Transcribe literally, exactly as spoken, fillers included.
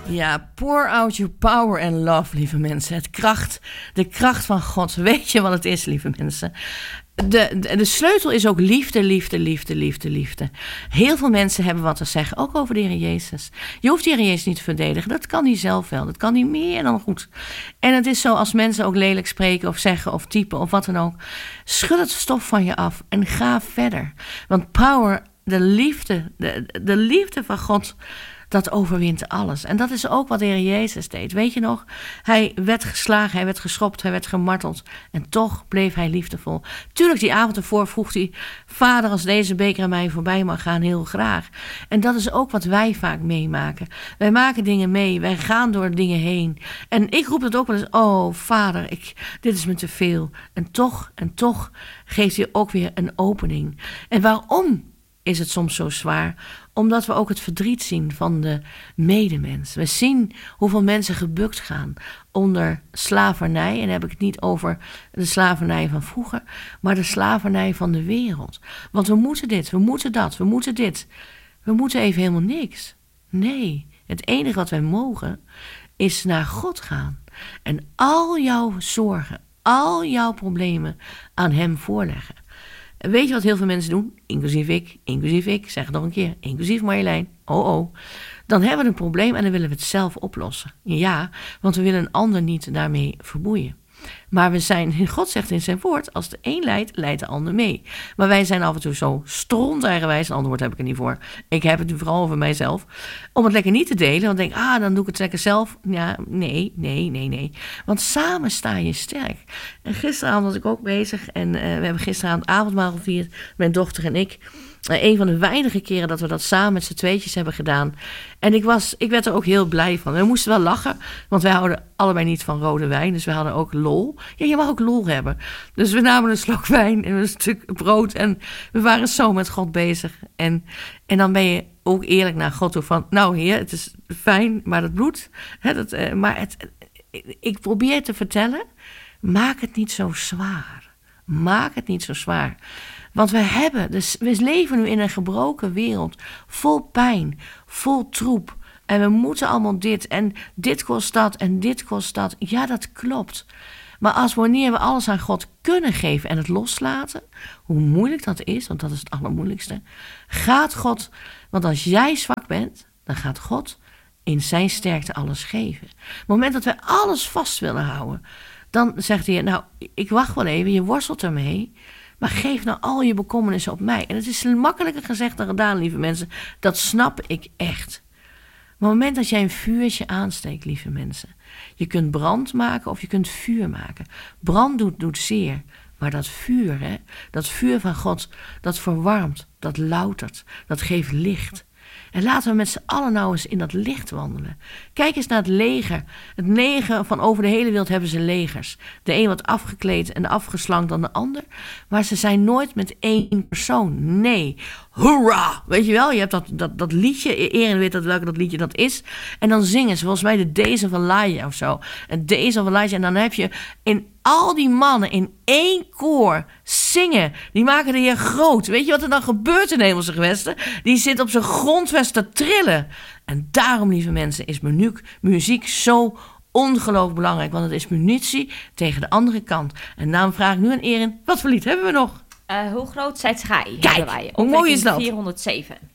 Ja, pour out your power and love, lieve mensen. Het kracht, de kracht van God. Weet je wat het is, lieve mensen? De, de, de sleutel is ook liefde, liefde, liefde, liefde, liefde. Heel veel mensen hebben wat te zeggen, ook over de Heer Jezus. Je hoeft de Heer Jezus niet te verdedigen, dat kan hij zelf wel. Dat kan hij meer dan goed. En het is zo, als mensen ook lelijk spreken of zeggen of typen of wat dan ook. Schud het stof van je af en ga verder. Want power, de liefde, de, de liefde van God, dat overwint alles. En dat is ook wat de Heer Jezus deed. Weet je nog? Hij werd geslagen, hij werd geschopt, hij werd gemarteld. En toch bleef hij liefdevol. Tuurlijk, die avond ervoor vroeg hij: Vader, als deze beker aan mij voorbij mag gaan, heel graag. En dat is ook wat wij vaak meemaken. Wij maken dingen mee, wij gaan door dingen heen. En ik roep het ook wel eens: oh, Vader, ik, dit is me te veel. En toch, en toch geeft hij ook weer een opening. En waarom is het soms zo zwaar? Omdat we ook het verdriet zien van de medemens. We zien hoeveel mensen gebukt gaan onder slavernij. En dan heb ik het niet over de slavernij van vroeger, maar de slavernij van de wereld. Want we moeten dit, we moeten dat, we moeten dit. We moeten even helemaal niks. Nee, het enige wat wij mogen is naar God gaan. En al jouw zorgen, al jouw problemen aan hem voorleggen. Weet je wat heel veel mensen doen? Inclusief ik, inclusief ik, zeg het nog een keer, inclusief Marjolein. Oh oh. Dan hebben we een probleem en dan willen we het zelf oplossen. Ja, want we willen een ander niet daarmee verboeien. Maar we zijn, God zegt in zijn woord, als de een leidt, leidt de ander mee. Maar wij zijn af en toe zo stronteigenwijs, een ander woord heb ik er niet voor. Ik heb het nu vooral over mijzelf. Om het lekker niet te delen, want denk, ah, dan doe ik het lekker zelf. Ja, nee, nee, nee, nee. Want samen sta je sterk. En gisteravond was ik ook bezig en uh, we hebben gisteravond avondmaal gevierd, mijn dochter en ik. Uh, een van de weinige keren dat we dat samen met z'n tweetjes hebben gedaan. En ik, was, ik werd er ook heel blij van. We moesten wel lachen, want wij houden allebei niet van rode wijn. Dus we hadden ook lol. Ja, je mag ook lol hebben. Dus we namen een slok wijn en een stuk brood. En we waren zo met God bezig. En, en dan ben je ook eerlijk naar God toe van: nou Heer, het is fijn, maar dat bloed. Hè, dat, uh, maar het, ik probeer te vertellen, maak het niet zo zwaar. Maak het niet zo zwaar. Want we hebben, dus we leven nu in een gebroken wereld, vol pijn, vol troep. En we moeten allemaal dit en dit kost dat en dit kost dat. Ja, dat klopt. Maar als wanneer we alles aan God kunnen geven en het loslaten, hoe moeilijk dat is, want dat is het allermoeilijkste, gaat God, want als jij zwak bent, dan gaat God in zijn sterkte alles geven. Op het moment dat wij alles vast willen houden, dan zegt hij: nou, ik wacht wel even, je worstelt ermee, maar geef nou al je bekommernissen op mij. En het is makkelijker gezegd dan gedaan, lieve mensen. Dat snap ik echt. Maar op het moment dat jij een vuurtje aansteekt, lieve mensen, je kunt brand maken of je kunt vuur maken. Brand doet, doet zeer. Maar dat vuur, hè, dat vuur van God, dat verwarmt, dat loutert, dat geeft licht. En laten we met z'n allen nou eens in dat licht wandelen. Kijk eens naar het leger. Het leger van over de hele wereld hebben ze legers. De een wat afgekleed en afgeslankt dan de ander. Maar ze zijn nooit met één persoon. Nee. Hoera! Weet je wel, je hebt dat, dat, dat liedje. Erin weet dat welke dat liedje dat is. En dan zingen ze volgens mij de Days of Elijah of zo. En Days of Elijah. En dan heb je in al die mannen in één koor zingen. Die maken de Heer groot. Weet je wat er dan gebeurt in de hemelse gewesten? Die zit op zijn grondvest te trillen. En daarom, lieve mensen, is muziek, muziek zo ongelooflijk belangrijk. Want het is munitie tegen de andere kant. En daarom vraag ik nu aan Erin, wat voor lied hebben we nog? Uh, hoe groot zijt gij? Kijk, hoe mooi is dat? vierhonderdzeven.